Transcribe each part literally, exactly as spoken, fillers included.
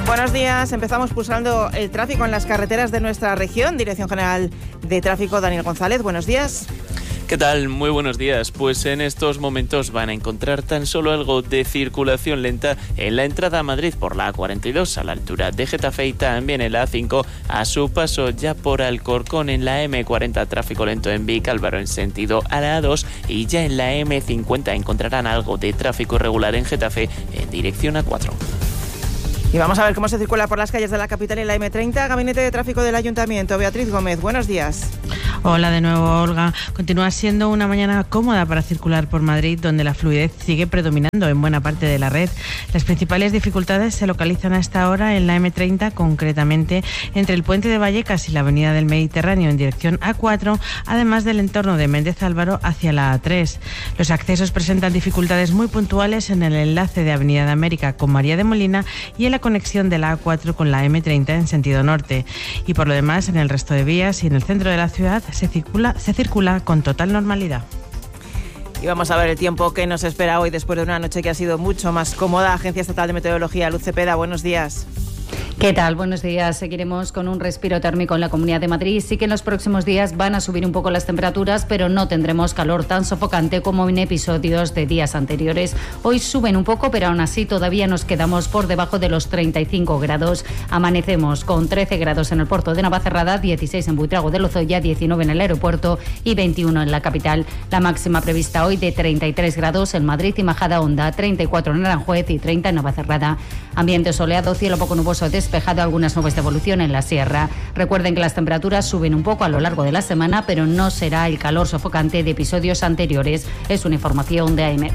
Buenos días. Empezamos pulsando el tráfico en las carreteras de nuestra región. Dirección General de Tráfico, Daniel González. Buenos días. ¿Qué tal? Muy buenos días. Pues en estos momentos van a encontrar tan solo algo de circulación lenta en la entrada a Madrid por la A cuarenta y dos a la altura de Getafe y también en la A cinco a su paso ya por Alcorcón. En la eme cuarenta tráfico lento en Vicálvaro en sentido a la A dos y ya en la eme cincuenta encontrarán algo de tráfico irregular en Getafe en dirección A cuatro. Y vamos a ver cómo se circula por las calles de la capital en la eme treinta. Gabinete de Tráfico del Ayuntamiento. Beatriz Gómez, buenos días. Hola de nuevo, Olga. Continúa siendo una mañana cómoda para circular por Madrid, donde la fluidez sigue predominando en buena parte de la red. Las principales dificultades se localizan hasta ahora en la eme treinta, concretamente entre el Puente de Vallecas y la Avenida del Mediterráneo en dirección A cuatro, además del entorno de Méndez Álvaro hacia la A tres. Los accesos presentan dificultades muy puntuales en el enlace de Avenida de América con María de Molina y en la conexión de la A cuatro con la eme treinta en sentido norte. Y por lo demás, en el resto de vías y en el centro de la ciudad se circula, se circula con total normalidad. Y vamos a ver el tiempo que nos espera hoy después de una noche que ha sido mucho más cómoda. Agencia Estatal de Meteorología, Luz Cepeda, buenos días. ¿Qué tal? Buenos días. Seguiremos con un respiro térmico en la Comunidad de Madrid. Sí que en los próximos días van a subir un poco las temperaturas, pero no tendremos calor tan sofocante como en episodios de días anteriores. Hoy suben un poco, pero aún así todavía nos quedamos por debajo de los treinta y cinco grados. Amanecemos con trece grados en el puerto de Navacerrada, dieciséis en Buitrago de Lozoya, diecinueve en el aeropuerto y veintiuno en la capital. La máxima prevista hoy de treinta y tres grados en Madrid y Majadahonda, treinta y cuatro en Aranjuez y treinta en Navacerrada. Ambiente soleado, cielo poco nuboso despejado, algunas nubes de evolución en la sierra. Recuerden que las temperaturas suben un poco a lo largo de la semana, pero no será el calor sofocante de episodios anteriores. Es una información de AEMET.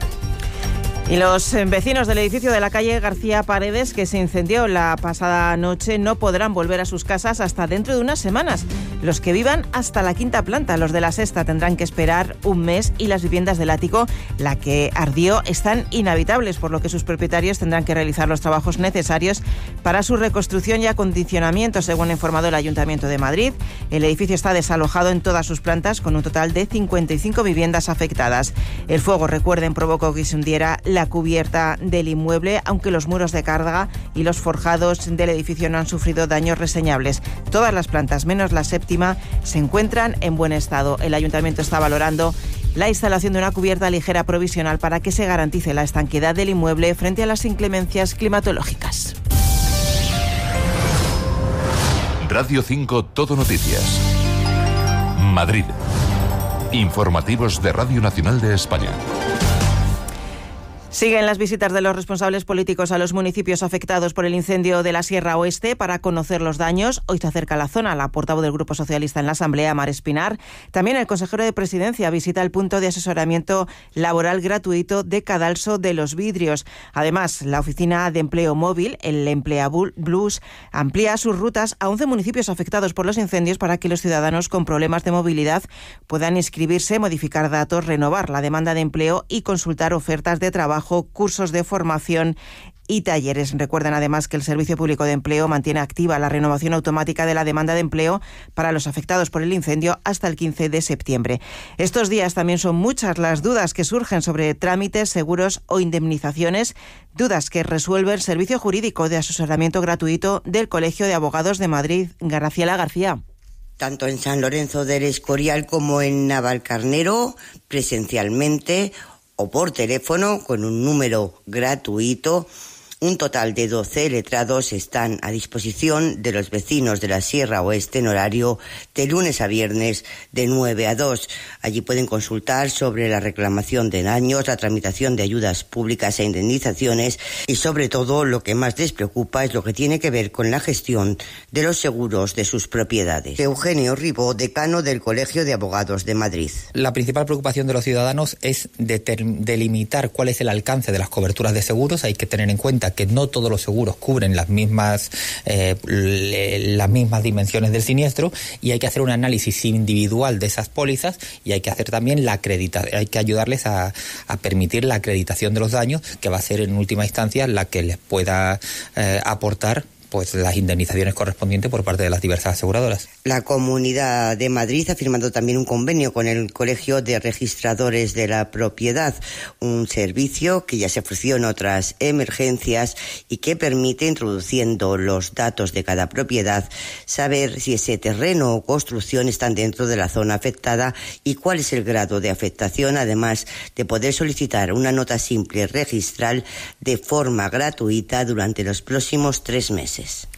Y los vecinos del edificio de la calle García Paredes, que se incendió la pasada noche, no podrán volver a sus casas hasta dentro de unas semanas. Los que vivan hasta la quinta planta, los de la sexta, tendrán que esperar un mes y las viviendas del ático, la que ardió, están inhabitables, por lo que sus propietarios tendrán que realizar los trabajos necesarios para su reconstrucción y acondicionamiento, según ha informado el Ayuntamiento de Madrid. El edificio está desalojado en todas sus plantas, con un total de cincuenta y cinco viviendas afectadas. El fuego, recuerden, provocó que se hundiera la cubierta del inmueble, aunque los muros de carga y los forjados del edificio no han sufrido daños reseñables. Todas las plantas, menos la séptima, se encuentran en buen estado. El Ayuntamiento está valorando la instalación de una cubierta ligera provisional para que se garantice la estanqueidad del inmueble frente a las inclemencias climatológicas. Radio cinco Todo Noticias. Madrid. Informativos de Radio Nacional de España. Siguen las visitas de los responsables políticos a los municipios afectados por el incendio de la Sierra Oeste para conocer los daños. Hoy se acerca a la zona la portavoz del Grupo Socialista en la Asamblea, Mar Espinar. También el consejero de Presidencia visita el punto de asesoramiento laboral gratuito de Cadalso de los Vidrios. Además, la Oficina de Empleo Móvil, el Empleablus, amplía sus rutas a once municipios afectados por los incendios para que los ciudadanos con problemas de movilidad puedan inscribirse, modificar datos, renovar la demanda de empleo y consultar ofertas de trabajo, cursos de formación y talleres. Recuerden además que el Servicio Público de Empleo mantiene activa la renovación automática de la demanda de empleo para los afectados por el incendio hasta el quince de septiembre. Estos días también son muchas las dudas que surgen sobre trámites, seguros o indemnizaciones, dudas que resuelve el Servicio Jurídico de Asesoramiento Gratuito del Colegio de Abogados de Madrid. Graciela García. Tanto en San Lorenzo del Escorial como en Navalcarnero, presencialmente o por teléfono con un número gratuito. Un total de doce letrados están a disposición de los vecinos de la Sierra Oeste en horario de lunes a viernes de nueve a dos. Allí pueden consultar sobre la reclamación de daños, la tramitación de ayudas públicas e indemnizaciones y sobre todo lo que más les preocupa es lo que tiene que ver con la gestión de los seguros de sus propiedades. Eugenio Ribó, decano del Colegio de Abogados de Madrid. La principal preocupación de los ciudadanos es delimitar cuál es el alcance de las coberturas de seguros. Hay que tener en cuenta que no todos los seguros cubren las mismas eh, las mismas dimensiones del siniestro y hay que hacer un análisis individual de esas pólizas y hay que hacer también la acreditación, hay que ayudarles a, a permitir la acreditación de los daños, que va a ser en última instancia la que les pueda eh, aportar pues las indemnizaciones correspondientes por parte de las diversas aseguradoras. La Comunidad de Madrid ha firmado también un convenio con el Colegio de Registradores de la Propiedad, un servicio que ya se ofreció en otras emergencias y que permite, introduciendo los datos de cada propiedad, saber si ese terreno o construcción están dentro de la zona afectada y cuál es el grado de afectación, además de poder solicitar una nota simple registral de forma gratuita durante los próximos tres meses.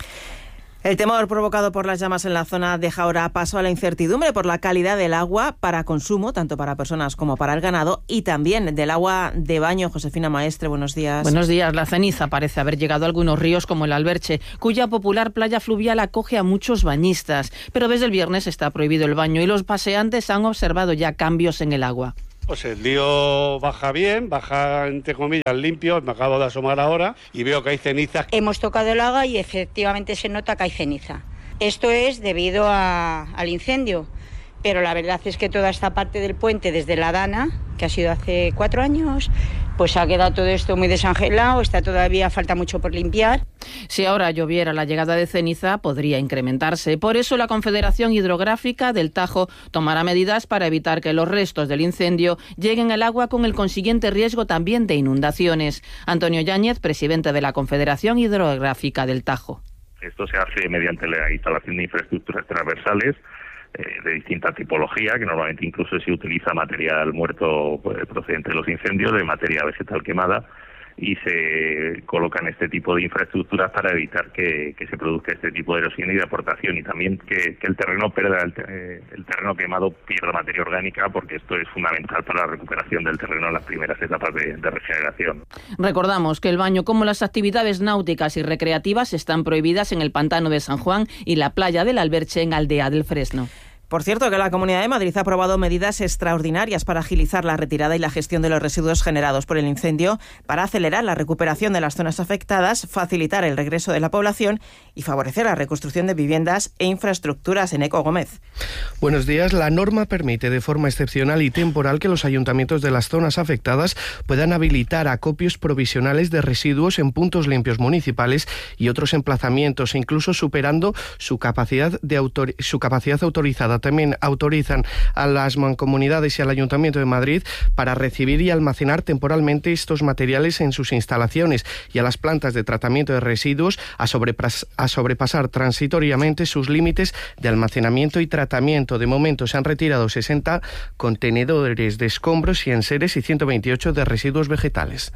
El temor provocado por las llamas en la zona deja ahora paso a la incertidumbre por la calidad del agua para consumo, tanto para personas como para el ganado, y también del agua de baño. Josefina Maestre, buenos días. Buenos días. La ceniza parece haber llegado a algunos ríos como el Alberche, cuya popular playa fluvial acoge a muchos bañistas. Pero desde el viernes está prohibido el baño y los paseantes han observado ya cambios en el agua. Pues el río baja bien, baja entre comillas limpio, me acabo de asomar ahora y veo que hay cenizas. Hemos tocado el agua y efectivamente se nota que hay ceniza. Esto es debido a, al incendio, pero la verdad es que toda esta parte del puente desde la Dana, que ha sido hace cuatro años, pues ha quedado todo esto muy desangelado, está todavía, falta mucho por limpiar. Si ahora lloviera, la llegada de ceniza podría incrementarse. Por eso la Confederación Hidrográfica del Tajo tomará medidas para evitar que los restos del incendio lleguen al agua, con el consiguiente riesgo también de inundaciones. Antonio Yáñez, presidente de la Confederación Hidrográfica del Tajo. Esto se hace mediante la instalación de infraestructuras transversales eh, de distinta tipología, que normalmente incluso se utiliza material muerto pues, procedente de los incendios, de materia vegetal quemada, y se colocan este tipo de infraestructuras para evitar que, que se produzca este tipo de erosión y de aportación, y también que, que el terreno perda el, eh, el terreno quemado pierda materia orgánica, porque esto es fundamental para la recuperación del terreno en las primeras etapas de, de regeneración. Recordamos que el baño, como las actividades náuticas y recreativas, están prohibidas en el pantano de San Juan y la playa del Alberche en Aldea del Fresno. Por cierto, que la Comunidad de Madrid ha aprobado medidas extraordinarias para agilizar la retirada y la gestión de los residuos generados por el incendio, para acelerar la recuperación de las zonas afectadas, facilitar el regreso de la población y favorecer la reconstrucción de viviendas e infraestructuras. Eneco Gómez. Buenos días. La norma permite de forma excepcional y temporal que los ayuntamientos de las zonas afectadas puedan habilitar acopios provisionales de residuos en puntos limpios municipales y otros emplazamientos, incluso superando su capacidad de autor- su capacidad autorizada. También autorizan a las mancomunidades y al Ayuntamiento de Madrid para recibir y almacenar temporalmente estos materiales en sus instalaciones, y a las plantas de tratamiento de residuos a, sobrepras- a sobrepasar transitoriamente sus límites de almacenamiento y tratamiento. De momento se han retirado sesenta contenedores de escombros y enseres y ciento veintiocho de residuos vegetales.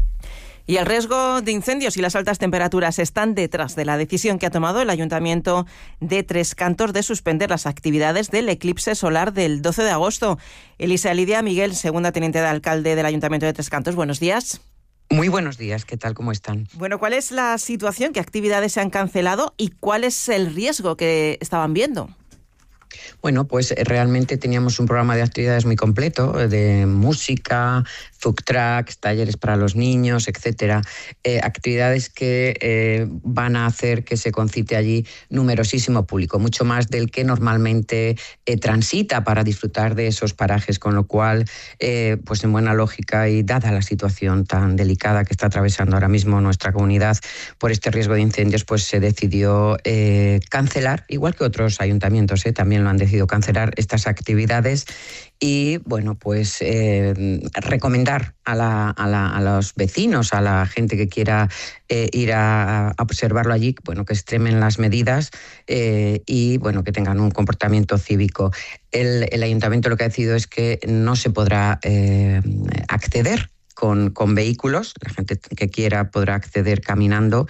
Y el riesgo de incendios y las altas temperaturas están detrás de la decisión que ha tomado el Ayuntamiento de Tres Cantos de suspender las actividades del eclipse solar del doce de agosto. Elisa Lidia Miguel, segunda teniente de alcalde del Ayuntamiento de Tres Cantos, buenos días. Muy buenos días, ¿qué tal? ¿Cómo están? Bueno, ¿cuál es la situación? ¿Qué actividades se han cancelado y cuál es el riesgo que estaban viendo? Bueno, pues realmente teníamos un programa de actividades muy completo, de música, food trucks, talleres para los niños, etcétera. Eh, actividades que eh, van a hacer que se concite allí numerosísimo público, mucho más del que normalmente eh, transita para disfrutar de esos parajes, con lo cual, eh, pues en buena lógica y dada la situación tan delicada que está atravesando ahora mismo nuestra comunidad por este riesgo de incendios, pues se decidió eh, cancelar, igual que otros ayuntamientos, eh, también lo han decidido cancelar estas actividades. Y bueno, pues eh, recomendar a, la, a, la, a los vecinos, a la gente que quiera eh, ir a, a observarlo allí, bueno, que extremen las medidas eh, y bueno, que tengan un comportamiento cívico. El, el ayuntamiento lo que ha decidido es que no se podrá eh, acceder con, con vehículos, la gente que quiera podrá acceder caminando.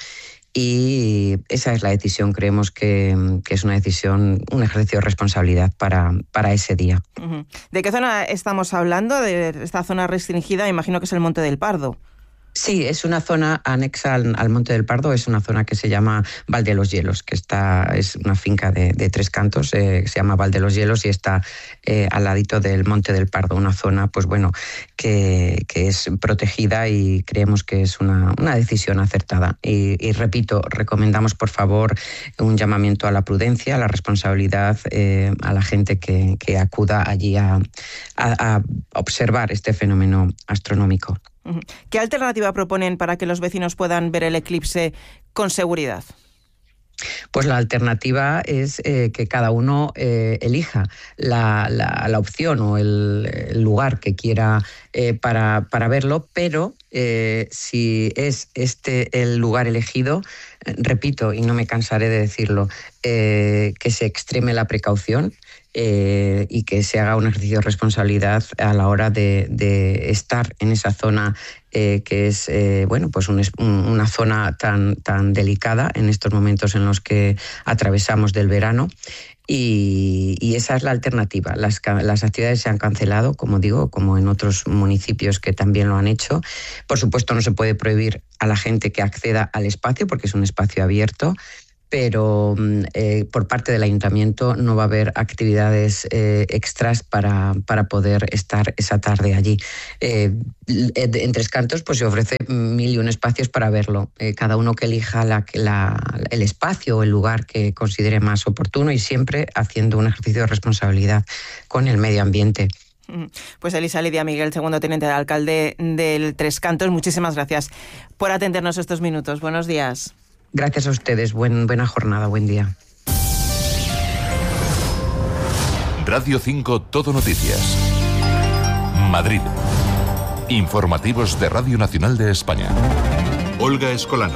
Y esa es la decisión, creemos que, que es una decisión, un ejercicio de responsabilidad para, para ese día. Uh-huh. ¿De qué zona estamos hablando? De esta zona restringida, me imagino que es el Monte del Pardo. Sí, es una zona anexa al, al Monte del Pardo, es una zona que se llama Val de los Hielos, que está, es una finca de, de Tres Cantos, eh, se llama Val de los Hielos y está eh, al ladito del Monte del Pardo, una zona pues bueno que, que es protegida y creemos que es una, una decisión acertada. Y, y repito, recomendamos por favor un llamamiento a la prudencia, a la responsabilidad, eh, a la gente que, que acuda allí a, a, a observar este fenómeno astronómico. ¿Qué alternativa proponen para que los vecinos puedan ver el eclipse con seguridad? Pues la alternativa es eh, que cada uno eh, elija la, la, la opción o el, el lugar que quiera eh, para, para verlo, pero eh, si es este el lugar elegido, eh, repito, y no me cansaré de decirlo, eh, que se extreme la precaución. Eh, y que se haga un ejercicio de responsabilidad a la hora de, de estar en esa zona eh, que es eh, bueno, pues un, un, una zona tan, tan delicada en estos momentos en los que atravesamos del verano. Y, y esa es la alternativa. Las, las actividades se han cancelado, como digo, como en otros municipios que también lo han hecho. Por supuesto, no se puede prohibir a la gente que acceda al espacio porque es un espacio abierto, pero eh, por parte del ayuntamiento no va a haber actividades eh, extras para, para poder estar esa tarde allí. Eh, en Tres Cantos pues se ofrece mil y un espacios para verlo. Eh, cada uno que elija la, la, el espacio o el lugar que considere más oportuno y siempre haciendo un ejercicio de responsabilidad con el medio ambiente. Pues Elisa Lidia Miguel, segundo teniente de alcalde del Tres Cantos, muchísimas gracias por atendernos estos minutos. Buenos días. Gracias a ustedes. Buen, buena jornada, buen día. Radio cinco Todo Noticias. Madrid. Informativos de Radio Nacional de España. Olga Escolano.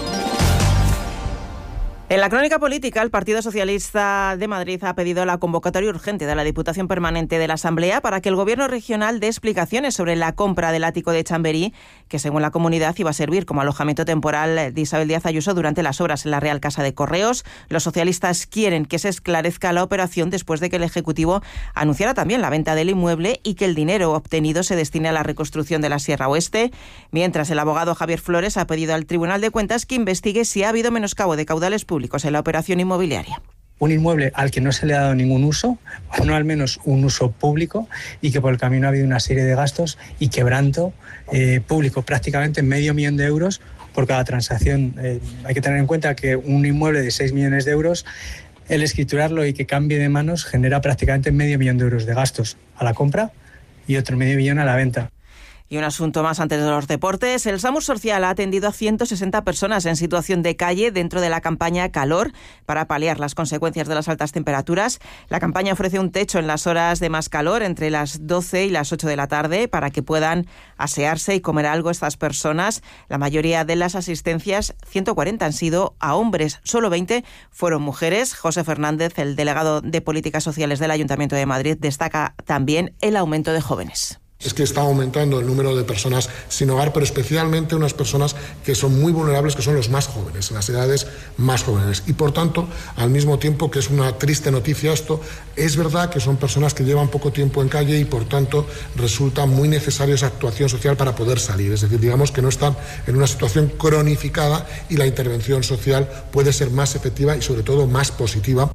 En la crónica política, el Partido Socialista de Madrid ha pedido la convocatoria urgente de la Diputación Permanente de la Asamblea para que el Gobierno regional dé explicaciones sobre la compra del ático de Chamberí, que según la comunidad iba a servir como alojamiento temporal de Isabel Díaz Ayuso durante las obras en la Real Casa de Correos. Los socialistas quieren que se esclarezca la operación después de que el Ejecutivo anunciara también la venta del inmueble y que el dinero obtenido se destine a la reconstrucción de la Sierra Oeste, mientras el abogado Javier Flores ha pedido al Tribunal de Cuentas que investigue si ha habido menoscabo de caudales públicos en la operación inmobiliaria. Un inmueble al que no se le ha dado ningún uso, o no al menos un uso público, y que por el camino ha habido una serie de gastos y quebranto eh, público, prácticamente medio millón de euros por cada transacción. Eh, hay que tener en cuenta que un inmueble de seis millones de euros, el escriturarlo y que cambie de manos genera prácticamente medio millón de euros de gastos a la compra y otro medio millón a la venta. Y un asunto más antes de los deportes. El SAMUR Social ha atendido a ciento sesenta personas en situación de calle dentro de la campaña Calor para paliar las consecuencias de las altas temperaturas. La campaña ofrece un techo en las horas de más calor entre las doce y las ocho de la tarde para que puedan asearse y comer algo estas personas. La mayoría de las asistencias, ciento cuarenta, han sido a hombres, solo veinte fueron mujeres. José Fernández, el delegado de Políticas Sociales del Ayuntamiento de Madrid, destaca también el aumento de jóvenes. Es que está aumentando el número de personas sin hogar, pero especialmente unas personas que son muy vulnerables, que son los más jóvenes, en las edades más jóvenes. Y por tanto, al mismo tiempo que es una triste noticia esto, es verdad que son personas que llevan poco tiempo en calle y por tanto resulta muy necesaria esa actuación social para poder salir. Es decir, digamos que no están en una situación cronificada y la intervención social puede ser más efectiva y sobre todo más positiva.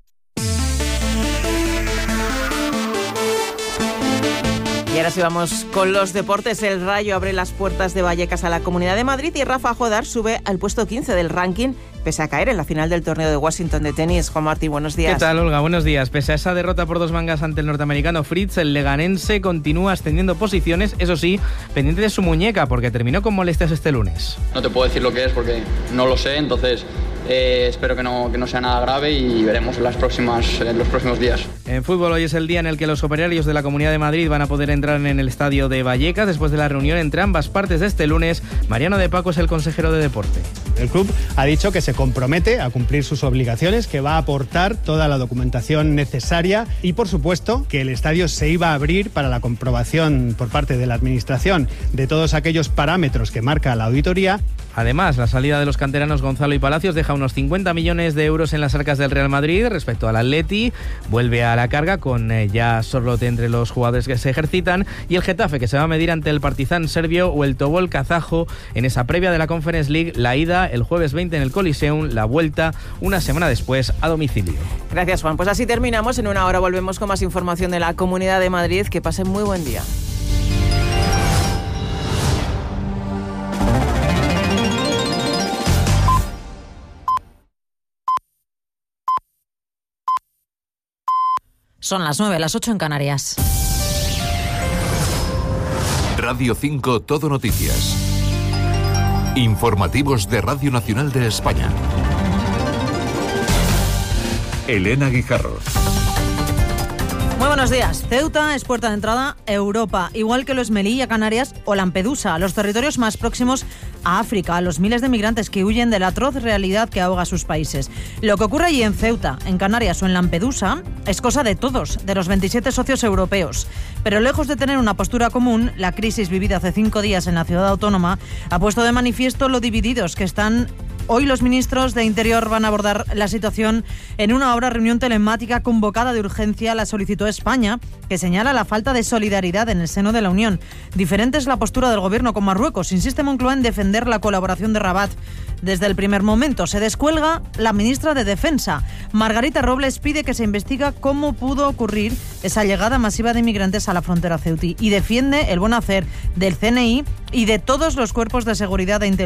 Y ahora sí vamos con los deportes. El Rayo abre las puertas de Vallecas a la Comunidad de Madrid y Rafa Jodar sube al puesto quince del ranking, pese a caer en la final del torneo de Washington de tenis. Juan Martín, buenos días. ¿Qué tal, Olga? Buenos días. Pese a esa derrota por dos mangas ante el norteamericano Fritz, el leganense continúa ascendiendo posiciones, eso sí, pendiente de su muñeca, porque terminó con molestias este lunes. No te puedo decir lo que es porque no lo sé, entonces eh, espero que no, que no sea nada grave y veremos en, las próximas, en los próximos días. En fútbol, hoy es el día en el que los operarios de la Comunidad de Madrid van a poder entrar en el estadio de Vallecas después de la reunión entre ambas partes de este lunes. Mariano de Paco es el consejero de deporte. El club ha dicho que se compromete a cumplir sus obligaciones, que va a aportar toda la documentación necesaria y, por supuesto, que el estadio se iba a abrir para la comprobación por parte de la Administración de todos aquellos parámetros que marca la auditoría. Además, la salida de los canteranos Gonzalo y Palacios deja unos cincuenta millones de euros en las arcas del Real Madrid respecto al Atleti. Vuelve a la carga con eh, ya Sorlote entre los jugadores que se ejercitan y el Getafe, que se va a medir ante el Partizan serbio o el Tobol kazajo en esa previa de la Conference League. La ida el jueves veinte en el Coliseum, la vuelta una semana después a domicilio. Gracias, Juan. Pues así terminamos. En una hora volvemos con más información de la Comunidad de Madrid. Que pasen muy buen día. Son las nueve, las ocho en Canarias. Radio cinco Todo Noticias. Informativos de Radio Nacional de España. Elena Guijarro. Muy buenos días. Ceuta es puerta de entrada a Europa, igual que lo es Melilla, Canarias o Lampedusa, los territorios más próximos a África, a los miles de migrantes que huyen de la atroz realidad que ahoga sus países. Lo que ocurre allí en Ceuta, en Canarias o en Lampedusa es cosa de todos, de los veintisiete socios europeos. Pero lejos de tener una postura común, la crisis vivida hace cinco días en la ciudad autónoma ha puesto de manifiesto lo divididos que están. Hoy los ministros de Interior van a abordar la situación en una hora reunión telemática convocada de urgencia. La solicitó España, que señala la falta de solidaridad en el seno de la Unión. Diferente es la postura del gobierno con Marruecos. Insiste Moncloa en defender la colaboración de Rabat. Desde el primer momento se descuelga la ministra de Defensa. Margarita Robles pide que se investigue cómo pudo ocurrir esa llegada masiva de inmigrantes a la frontera ceutí y defiende el buen hacer del C N I y de todos los cuerpos de seguridad e inteligencia